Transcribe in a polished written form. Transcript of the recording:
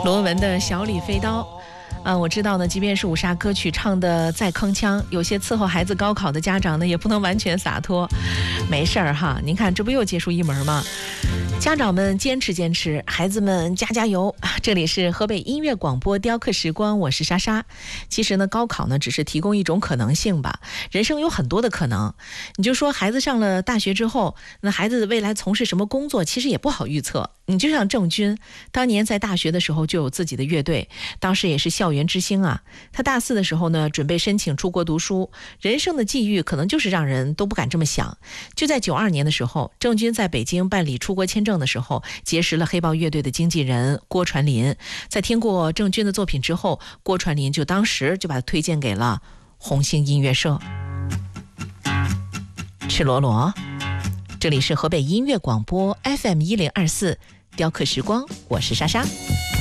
罗文的小李飞刀。我知道呢，即便是五杀歌曲唱的再铿锵，有些伺候孩子高考的家长呢，也不能完全洒脱。没事儿哈，您看这不又结束一门吗？家长们坚持坚持，孩子们加加油。这里是河北音乐广播雕刻时光，我是莎莎。其实呢，高考呢只是提供一种可能性吧，人生有很多的可能。你就说孩子上了大学之后，那孩子未来从事什么工作，其实也不好预测。你就像郑钧，当年在大学的时候就有自己的乐队，当时也是校园之星啊。他大4的时候呢，准备申请出国读书，人生的际遇可能就是让人都不敢这么想。就在92年的时候，郑钧在北京办理出国签证的时候，结识了黑豹乐队的经纪人郭传林。在听过郑钧的作品之后，郭传林就当时就把他推荐给了红星音乐社。赤裸裸，这里是河北音乐广播 FM1024 雕刻时光，我是莎莎。